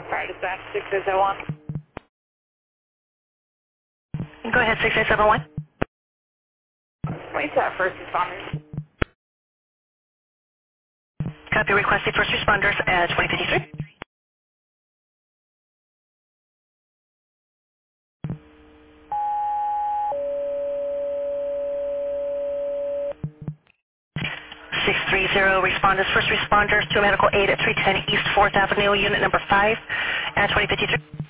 Fire dispatch 6001. Go ahead, 6871. Wait to have first responders. Copy, requested first responders at 2053. 630 responders, first responders to medical aid at 310 East 4th Avenue, unit number 5 at 2053.